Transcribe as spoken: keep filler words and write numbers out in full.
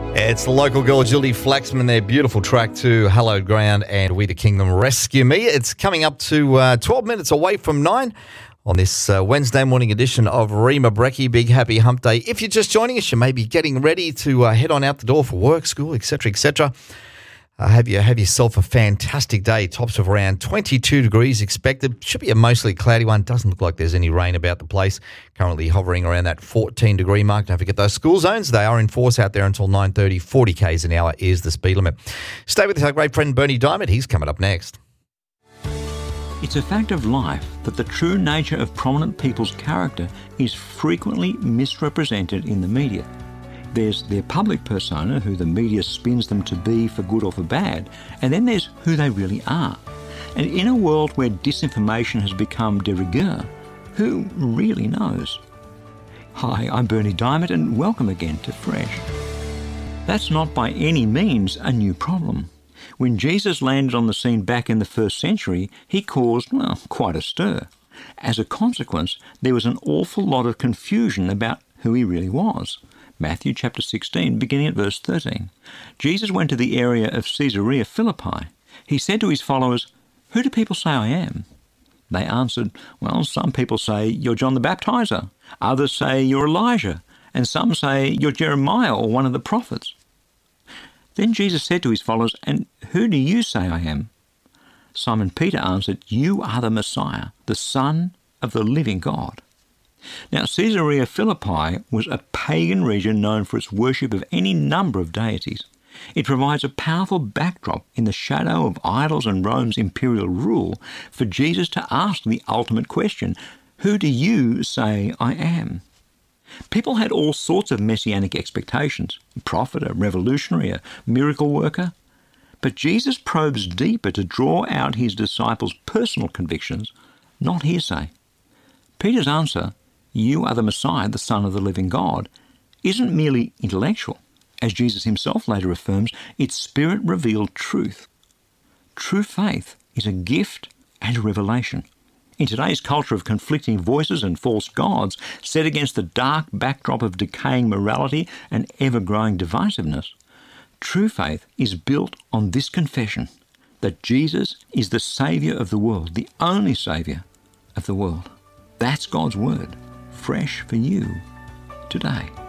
It's the local girl, Gildy Flaxman, their beautiful track to Hallowed Ground and We the Kingdom Rescue Me. It's coming up to uh, twelve minutes away from nine on this uh, Wednesday morning edition of Rima Brekkie. Big happy hump day. If you're just joining us, you may be getting ready to uh, head on out the door for work, school, et cetera, et cetera. Uh, have you have yourself a fantastic day. Tops of around twenty-two degrees expected. Should be a mostly cloudy one. Doesn't look like there's any rain about the place. Currently hovering around that fourteen degree mark. Don't forget those school zones. They are in force out there until nine thirty. forty kays an hour is the speed limit. Stay with our great friend Bernie Diamond. He's coming up next. It's a fact of life that the true nature of prominent people's character is frequently misrepresented in the media. There's their public persona, who the media spins them to be for good or for bad, and then there's who they really are. And in a world where disinformation has become de rigueur, who really knows? Hi, I'm Bernie Diamond, and welcome again to Fresh. That's not by any means a new problem. When Jesus landed on the scene back in the first century, he caused, well, quite a stir. As a consequence, there was an awful lot of confusion about who he really was. Matthew chapter sixteen, beginning at verse thirteen. Jesus went to the area of Caesarea Philippi. He said to his followers, "Who do people say I am?" They answered, "Well, some people say you're John the Baptizer. Others say you're Elijah. And some say you're Jeremiah or one of the prophets." Then Jesus said to his followers, "And who do you say I am?" Simon Peter answered, "You are the Messiah, the Son of the living God." Now, Caesarea Philippi was a pagan region known for its worship of any number of deities. It provides a powerful backdrop in the shadow of idols and Rome's imperial rule for Jesus to ask the ultimate question, "Who do you say I am?" People had all sorts of messianic expectations, a prophet, a revolutionary, a miracle worker. But Jesus probes deeper to draw out his disciples' personal convictions, not hearsay. Peter's answer, "You are the Messiah, the Son of the living God," isn't merely intellectual. As Jesus himself later affirms, it's Spirit-revealed truth. True faith is a gift and a revelation. In today's culture of conflicting voices and false gods, set against the dark backdrop of decaying morality and ever-growing divisiveness, true faith is built on this confession, that Jesus is the Saviour of the world, the only Saviour of the world. That's God's Word, fresh for you today.